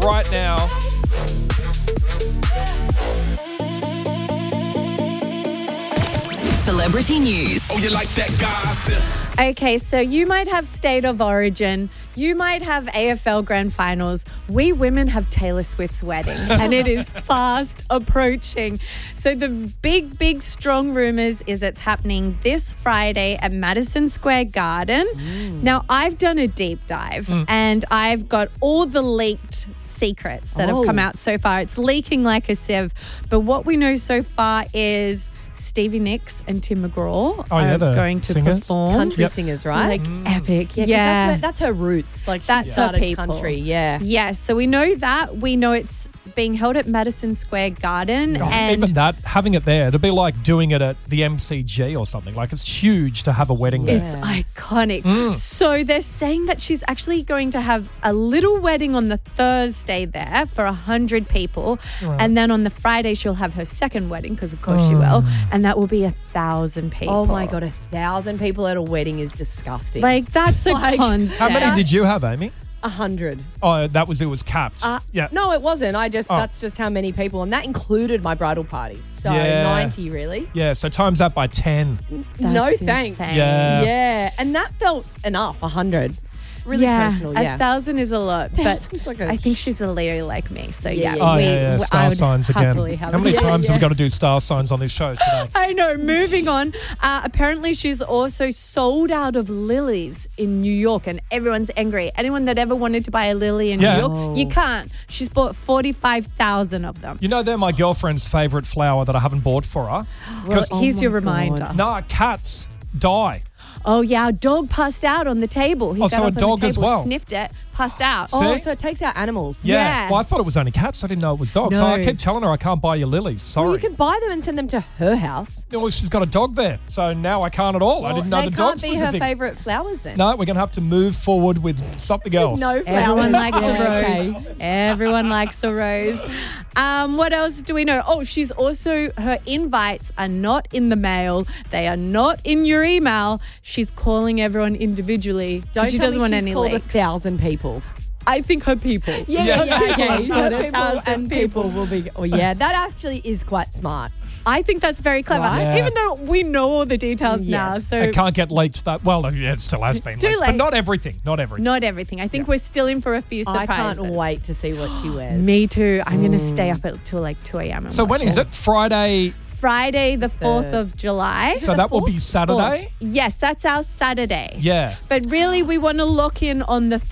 right now. Celebrity news. Oh, you like that gossip? Okay, so you might have State of Origin, you might have AFL Grand Finals. We women have Taylor Swift's wedding, and it is fast approaching. So the big, strong rumours is it's happening this Friday at Madison Square Garden. Now, I've done a deep dive, and I've got all the leaked secrets that have come out so far. It's leaking like a sieve, but what we know so far is Stevie Nicks and Tim McGraw are the going to singers. perform. Country singers, right? Like epic. Yeah. 'cause that's her roots. Like That's she her started people. country. Yeah. Yes, so we know that. We know it's being held at Madison Square Garden. And Even that, having it there, it'd be like doing it at the MCG or something. Like, it's huge to have a wedding there. it's iconic. So they're saying that she's actually going to have a little wedding on the Thursday there for 100 people. And then on the Friday, she'll have her second wedding, because of course she will. And that will be 1,000 people. Oh my God, 1,000 people at a wedding is disgusting. Like, that's a Like, concept. How many did you have, Amy? 100. Oh, it was capped. Yeah. No, it wasn't. That's just how many people, and that included my bridal party. So Yeah. 90, really. Yeah, so times that by 10. No That's thanks. insane. Yeah. And that felt enough. 100. Really personal. Yeah. 1,000 is a lot, but 1,000's like a I think she's a Leo like me. So Yeah, yeah, yeah. Oh, yeah. I Star would signs happily again. have How many it. times have we got to do star signs on this show today? I know. Moving on. Apparently, she's also sold out of lilies in New York, and everyone's angry. Anyone that ever wanted to buy a lily in Yeah. New York, you can't. She's bought 45,000 of them. You know, they're my girlfriend's favourite flower that I haven't bought for her. Well, Because, here's your reminder. no, cats die. Oh, yeah, our dog passed out on the table. He got so up a on the dog as table, well? sniffed it, passed out. Oh, See? so it takes out animals. Yeah. Well, I thought it was only cats. I didn't know it was dogs. So No. I kept telling her I can't buy your lilies. Sorry. Well, you can buy them and send them to her house. Well, she's got a dog there. So now I can't at all. I didn't know they the can't dogs be was her a thing. favourite flowers then. No, we're going to have to move forward with something else. No flowers. Everyone likes a Yeah, rose. okay. Everyone likes a rose. What else do we know? Oh, she's also, her invites are not in the mail. They are not in your email. She's calling everyone individually. Don't she tell doesn't me want she's any called leaks. 1,000 people. I think her people. Yeah, okay. Her Her people 1,000 and people will be. Oh, yeah, that actually is quite smart. I think that's very clever. Right? Yeah. Even though we know all the details now. Yes. So It can't get leaked that well. Yeah, it still has been Too leaked, but late. not everything. Not everything. not everything. I think we're still in for a few I surprises. can't wait to see what she wears. Me too. I'm going to stay up until like 2 a.m. and So when watch is it? Friday. Friday, the 4th of July. So that will be Saturday. Yes, that's our Saturday. Yeah. But really, we want to lock in on the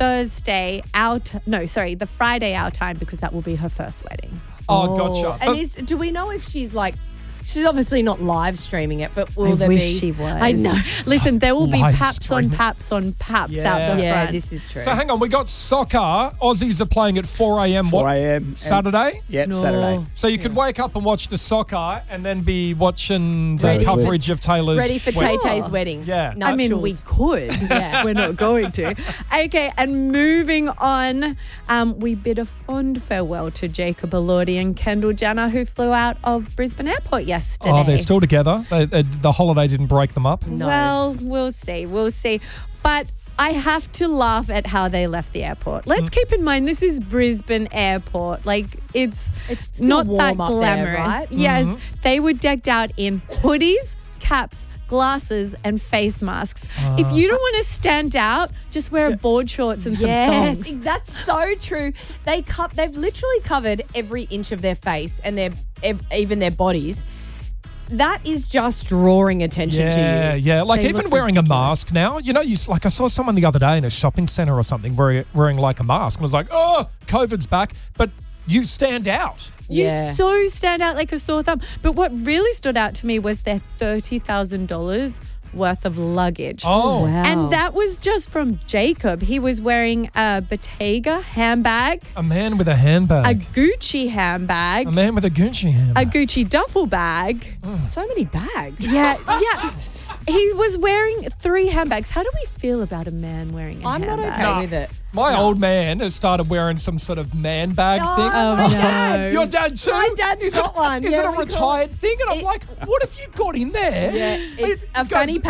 the Friday our time, because that will be her first wedding. Oh, gotcha. And do we know if she's like? She's obviously not live streaming it, but will I there wish be? she was. I know. Listen, there will be Live paps on streaming. paps on paps Yeah. out the Yeah, front. this is true. So hang on, we got soccer. Aussies are playing at 4 a.m. 4 What? a.m. Saturday? Yep, No. Saturday. So you could wake up and watch the soccer and then be watching the Ready for- coverage of Taylor's Ready for wedding. Tay-Tay's wedding. Yeah. I mean, we Nuptials. could. Yeah. We're not going to. Okay, and moving on, we bid a fond farewell to Jacob Elordi and Kendall Jenner, who flew out of Brisbane Airport yesterday. Oh, they're still together. The holiday didn't break them up. No. Well, we'll see. We'll see. But I have to laugh at how they left the airport. Let's keep in mind, this is Brisbane Airport. Like, it's still not warm that up there, glamorous. right? Yes, they were decked out in hoodies, caps, glasses, and face masks. If you don't want to stand out, just wear board shorts and some Yes, thongs. that's so true. They've literally covered every inch of their face and even their bodies. That is just drawing attention Yeah, to you. yeah. Like They even look wearing a ridiculous. mask now. You know, I saw someone the other day in a shopping centre or something wearing like a mask. And I was like, oh, COVID's back. But you stand out. You Yeah. so stand out like a sore thumb. But what really stood out to me was their $30,000 worth of luggage. Oh. Wow. And that was just from Jacob. He was wearing a Bottega handbag, A man with a handbag. a Gucci handbag, A man with a Gucci a handbag. Gucci duffel bag. So many bags. Yeah, yeah. He was wearing 3 handbags. How do we feel about a man wearing a I'm not handbag? okay with it. My old man has started wearing some sort of man bag Oh, thing. Oh, my no. dad. Your dad too? My dad's Is got it, one. Is Yeah, it a we call retired thing? And I'm it- like, what have you got in there? Yeah, it's It a goes- fanny pack.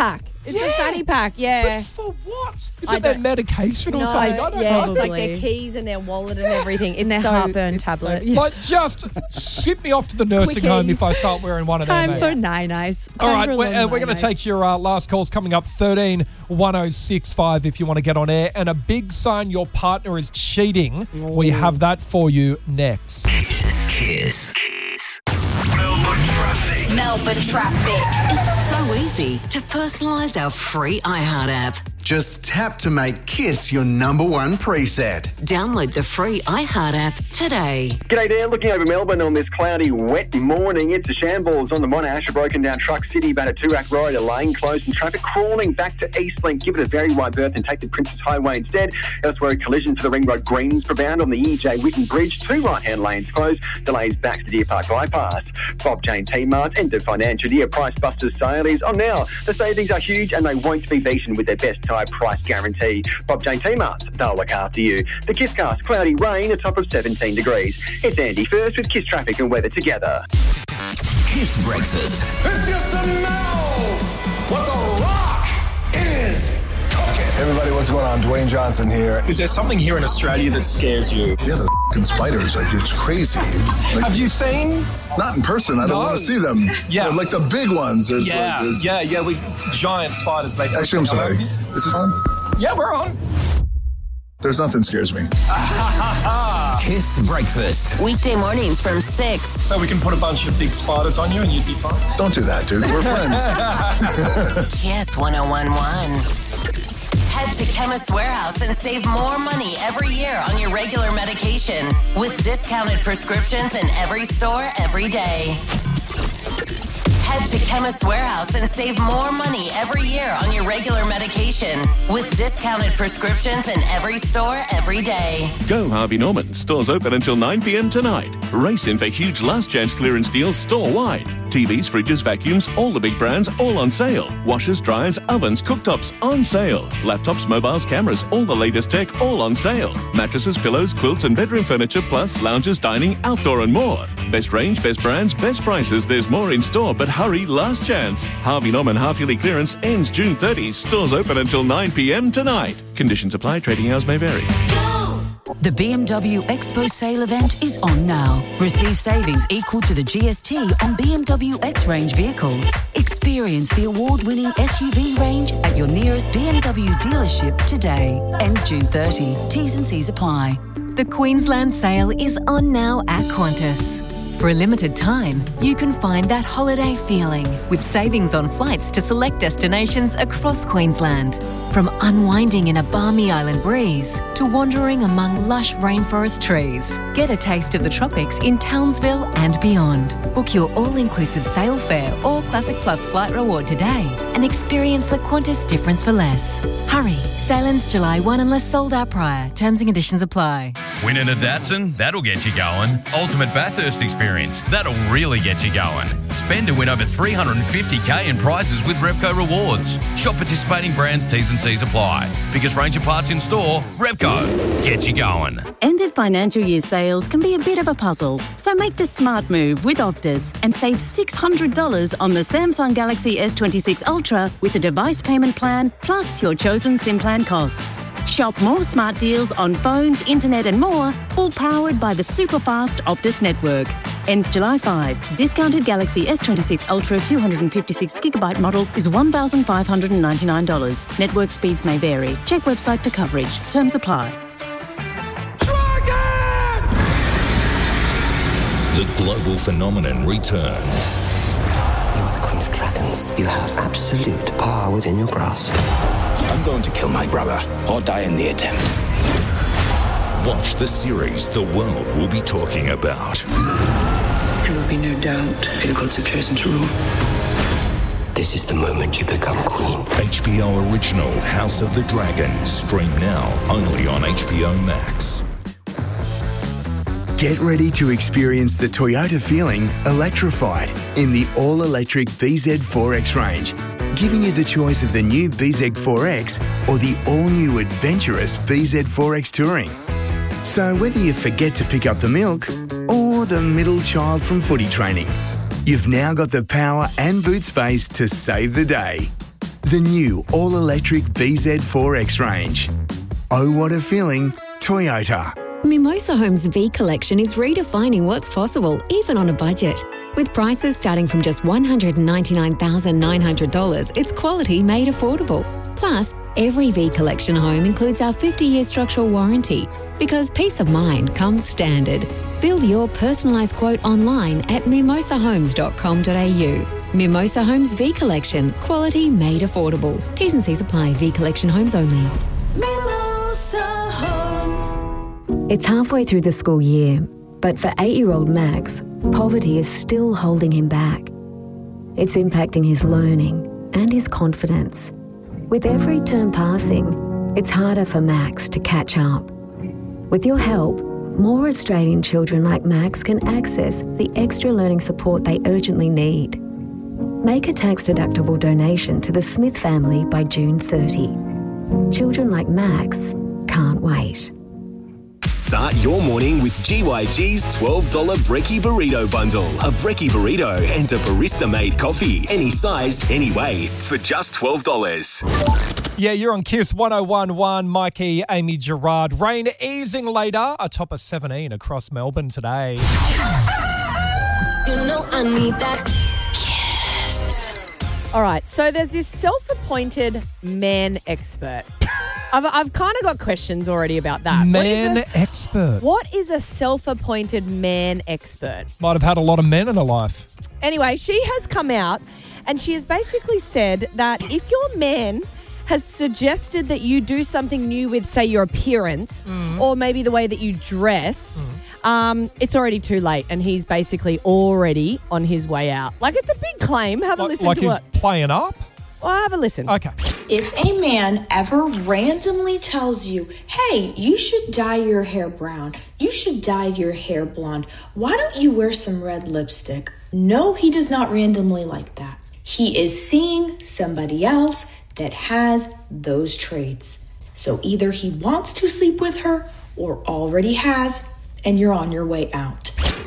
It's a fanny pack, yeah. But for what? Is I it their don't- medication or No, something? I don't yeah, know. it's like their keys and their wallet and everything. It's their so, heartburn it's tablet. So, Like, just ship me off to the nursing home if I start wearing one of them. Time for nine-eyes. All right, we're going to take your last calls coming up, 13 1065 if you want to get on air. And a big sign your partner is cheating. We have that for you next. Kiss. Melbourne traffic. It's so easy to personalise our free iHeart app. Just tap to make Kiss your number one preset. Download the free iHeart app today. G'day there, looking over Melbourne on this cloudy, wet morning. It's a shambles on the Monash, a broken down Truck City, about a Toorak Road, a lane closed and traffic crawling back to Eastlink. Give it a very wide berth and take the Princess Highway instead. Elsewhere, a collision to the Ring Road Greensborough on the EJ Whitten Bridge. 2 right-hand lanes closed. Delays back to the Deer Park Bypass. Bob Jane T-Mart, end of financial year. Price Busters sale is on now. The savings are huge and they won't be beaten with their best tyre price guarantee. Bob Jane T-Mart, they'll look after you. The Kisscast, cloudy rain, a top of 17 degrees. It's Andy first with Kiss traffic and weather together. Kiss Breakfast. If you smell what the rock is cooking. Everybody, what's going on? Dwayne Johnson here. Is there something here in Australia that scares you? Yeah, the f***ing spiders. Like, it's crazy. Like, Have you seen? not in person. I don't want to see them. Yeah. Like the big ones. There's We giant spiders. They Actually, I'm sorry. Is this on? Yeah, we're on. There's nothing scares me. Kiss Breakfast. Weekday mornings from 6. So we can put a bunch of big spiders on you and you'd be fine. Don't do that, dude. We're friends. Kiss 1011. Head to Chemist Warehouse and save more money every year on your regular medication with discounted prescriptions in every store every day. Head to Chemist Warehouse and save more money every year on your regular medication with discounted prescriptions in every store every day. Go Harvey Norman. Stores open until 9 p.m. tonight. Race in for huge last chance clearance deals store-wide. TVs, fridges, vacuums, all the big brands, all on sale. Washers, dryers, ovens, cooktops, on sale. Laptops, mobiles, cameras, all the latest tech, all on sale. Mattresses, pillows, quilts and bedroom furniture, plus lounges, dining, outdoor and more. Best range, best brands, best prices. There's more in store, but hurry, last chance. Harvey Norman half-yearly clearance ends June 30. Stores open until 9 p.m. tonight. Conditions apply. Trading hours may vary. The BMW Expo sale event is on now. Receive savings equal to the GST on BMW X-Range vehicles. Experience the award-winning SUV range at your nearest BMW dealership today. Ends June 30. T's and C's apply. The Queensland sale is on now at Qantas. For a limited time, you can find that holiday feeling with savings on flights to select destinations across Queensland. From unwinding in a balmy island breeze to wandering among lush rainforest trees. Get a taste of the tropics in Townsville and beyond. Book your all-inclusive sail fare or Classic Plus flight reward today and experience the Qantas difference for less. Hurry, sale ends July 1 unless sold out prior. Terms and conditions apply. Winning a Datsun? That'll get you going. Ultimate Bathurst experience? That'll really get you going. Spend to win over $350k in prizes with Repco Rewards. Shop participating brands, T's and C's apply. Biggest range of parts in store, Repco. Get you going. End of financial year sales can be a bit of a puzzle, so make the smart move with Optus and save $600 on the Samsung Galaxy S26 Ultra with a device payment plan plus your chosen SIM plan costs. Shop more smart deals on phones, internet and more, all powered by the super-fast Optus network. Ends July 5. Discounted Galaxy S26 Ultra 256GB model is $1,599. Network speeds may vary. Check website for coverage. Terms apply. The global phenomenon returns. You are the Queen of Dragons. You have absolute power within your grasp. I'm going to kill my brother or die in the attempt. Watch the series the world will be talking about. There will be no doubt who the gods have chosen to rule. This is the moment you become queen. HBO original House of the Dragon. Stream now only on HBO Max. Get ready to experience the Toyota feeling electrified in the all-electric BZ4X range, giving you the choice of the new BZ4X or the all-new adventurous BZ4X Touring. So whether you forget to pick up the milk or the middle child from footy training, you've now got the power and boot space to save the day. The new all-electric BZ4X range. Oh, what a feeling, Toyota. Mimosa Homes V Collection is redefining what's possible, even on a budget. With prices starting from just $199,900, it's quality made affordable. Plus, every V Collection home includes our 50-year structural warranty, because peace of mind comes standard. Build your personalised quote online at mimosahomes.com.au. Mimosa Homes V Collection, quality made affordable. T's and C's apply. V Collection homes only. Mimosa Homes. It's halfway through the school year, but for 8-year-old Max, poverty is still holding him back. It's impacting his learning and his confidence. With every term passing, it's harder for Max to catch up. With your help, more Australian children like Max can access the extra learning support they urgently need. Make a tax-deductible donation to the Smith family by June 30. Children like Max can't wait. Start your morning with GYG's $12 Brekkie Burrito Bundle. A Brekkie Burrito and a barista-made coffee. Any size, any way, for just $12. Yeah, you're on Kiss 101.1. Mikey, Amy Gerard. Rain easing later. A top of 17 across Melbourne today. You know I need that. All right, so there's this self-appointed man expert. I've kind of got questions already about that. Expert. What is a self-appointed man expert? Might have had a lot of men in her life. Anyway, she has come out and she has basically said that if your man has suggested that you do something new with, say, your appearance or maybe the way that you dress, it's already too late and he's basically already on his way out. Like, it's a big claim. Have a listen to it. Like he's playing up? Well, have a listen. Okay. If a man ever randomly tells you, hey, you should dye your hair brown, you should dye your hair blonde, why don't you wear some red lipstick? No, he does not randomly like that. He is seeing somebody else that has those traits. So either he wants to sleep with her or already has, and you're on your way out.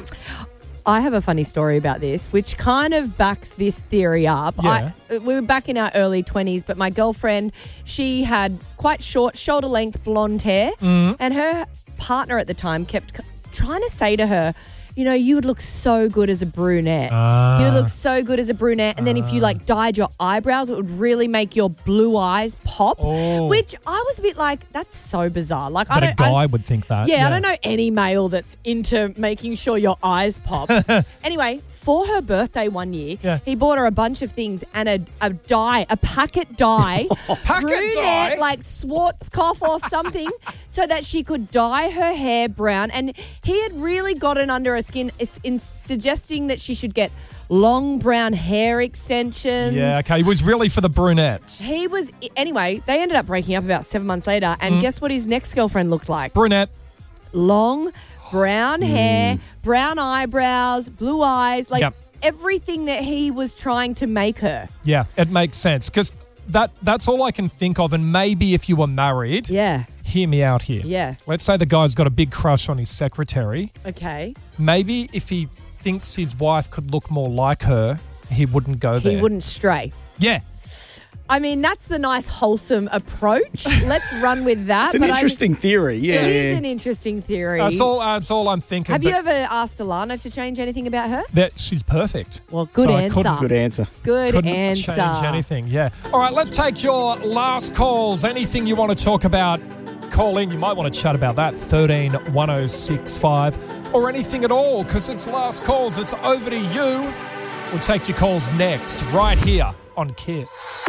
I have a funny story about this, which kind of backs this theory up. Yeah. We were back in our early 20s, but my girlfriend, she had quite short, shoulder-length blonde hair, and her partner at the time kept trying to say to her, you know, you would look so good as a brunette. You would look so good as a brunette. And then if you, like, dyed your eyebrows, it would really make your blue eyes pop, which I was a bit like, that's so bizarre. Like, But a guy would think that. Yeah, I don't know any male that's into making sure your eyes pop. Anyway, for her birthday one year, he bought her a bunch of things and a packet dye, brunette, like Schwarzkopf or something, so that she could dye her hair brown. And he had really gotten under her skin in suggesting that she should get long brown hair extensions. Yeah, okay. He was really for the brunettes. Anyway, they ended up breaking up about 7 months later. And guess what his next girlfriend looked like? Brunette. Long brown hair, brown eyebrows, blue eyes, like everything that he was trying to make her. Yeah, it makes sense because that's all I can think of. And maybe if you were married, hear me out here. Yeah. Let's say the guy's got a big crush on his secretary. Okay. Maybe if he thinks his wife could look more like her, he wouldn't go there. He wouldn't stray. Yeah. I mean, that's the nice, wholesome approach. Let's run with that. It's an interesting theory. Yeah, it is an interesting theory. That's all I'm thinking. Have you ever asked Alana to change anything about her? That she's perfect. Well, good answer. Good answer. Couldn't change anything. Yeah. All right, let's take your last calls. Anything you want to talk about, call in. You might want to chat about that. 13 1065 or anything at all, because it's last calls. It's over to you. We'll take your calls next, right here on Kids.